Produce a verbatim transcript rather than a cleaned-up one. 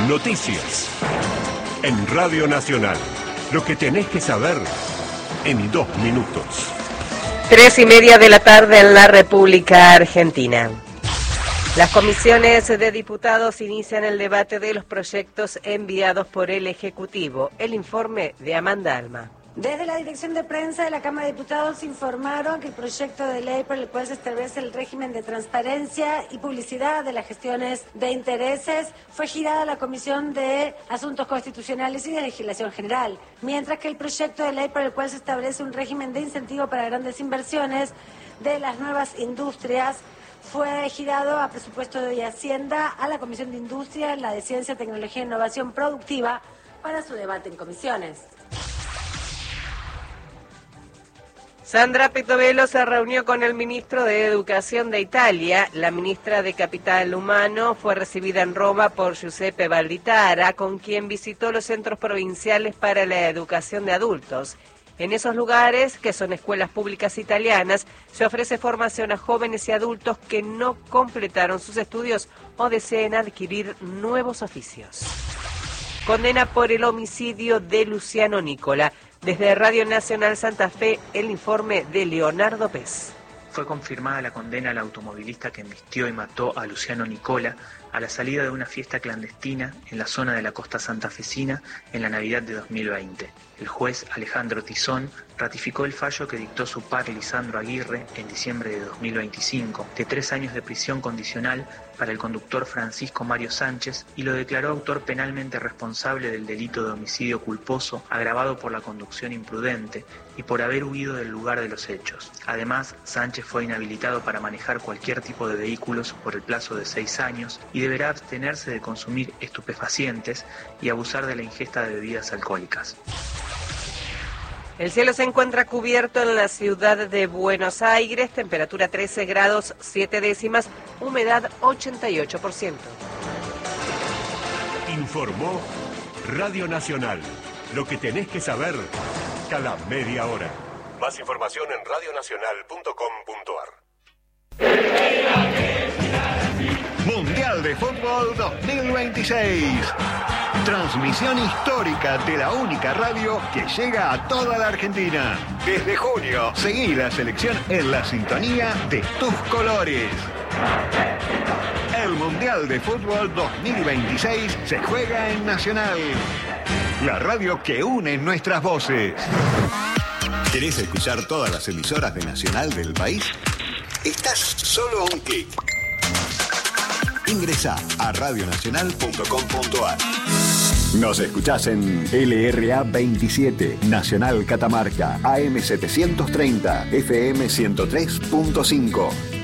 Noticias. En Radio Nacional. Lo que tenés que saber en dos minutos. Tres y media de la tarde en la República Argentina. Las comisiones de diputados inician el debate de los proyectos enviados por el Ejecutivo. El informe de Amanda Alma. Desde la Dirección de Prensa de la Cámara de Diputados informaron que el proyecto de ley por el cual se establece el régimen de transparencia y publicidad de las gestiones de intereses fue girado a la Comisión de Asuntos Constitucionales y de Legislación General, mientras que el proyecto de ley por el cual se establece un régimen de incentivo para grandes inversiones de las nuevas industrias fue girado a Presupuesto y Hacienda, a la Comisión de Industria, la de Ciencia, Tecnología e Innovación Productiva para su debate en comisiones. Sandra Petovelo se reunió con el ministro de Educación de Italia. La ministra de Capital Humano fue recibida en Roma por Giuseppe Valditara, con quien visitó los centros provinciales para la educación de adultos. En esos lugares, que son escuelas públicas italianas, se ofrece formación a jóvenes y adultos que no completaron sus estudios o deseen adquirir nuevos oficios. Condena por el homicidio de Luciano Nicola. Desde Radio Nacional Santa Fe, el informe de Leonardo Pez. Fue confirmada la condena al automovilista que embistió y mató a Luciano Nicola a la salida de una fiesta clandestina en la zona de la costa santafesina en la Navidad de dos mil veinte. El juez Alejandro Tizón ratificó el fallo que dictó su par Lisandro Aguirre en diciembre de dos mil veinticinco, de tres años de prisión condicional para el conductor Francisco Mario Sánchez, y lo declaró autor penalmente responsable del delito de homicidio culposo agravado por la conducción imprudente y por haber huido del lugar de los hechos. Además, Sánchez fue inhabilitado para manejar cualquier tipo de vehículos por el plazo de seis años y deberá abstenerse de consumir estupefacientes y abusar de la ingesta de bebidas alcohólicas. El cielo se encuentra cubierto en la ciudad de Buenos Aires, temperatura trece grados siete décimas, humedad ochenta y ocho por ciento. Informó Radio Nacional. Lo que tenés que saber cada media hora. Más información en radio nacional punto com punto a r. Mundial de Fútbol dos mil veintiséis. Transmisión histórica de la única radio que llega a toda la Argentina. Desde junio, seguí la selección en la sintonía de tus colores. El Mundial de Fútbol dos mil veintiséis se juega en Nacional, la radio que une nuestras voces. ¿Querés escuchar todas las emisoras de Nacional del país? Estás solo a un clic. Ingresá a radio nacional punto com punto a r. Nos escuchás en L R A veintisiete, Nacional Catamarca, A M setecientos treinta, F M ciento tres punto cinco.